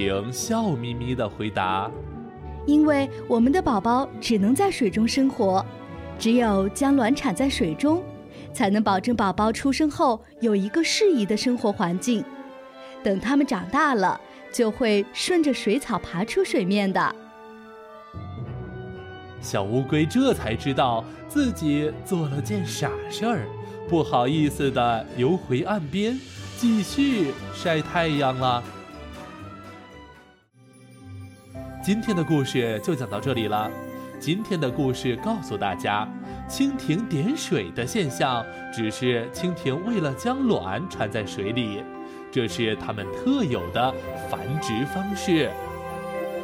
蜓笑眯眯地回答： 因为我们的宝宝只能在水中生活，只有将卵产在水中，才能保证宝宝出生后有一个适宜的生活环境。等它们长大了，就会顺着水草爬出水面的。 小乌龟这才知道自己做了件傻事儿，不好意思地游回岸边，继续晒太阳了。今天的故事就讲到这里了。今天的故事告诉大家，蜻蜓点水的现象只是蜻蜓为了将卵产在水里，这是它们特有的繁殖方式。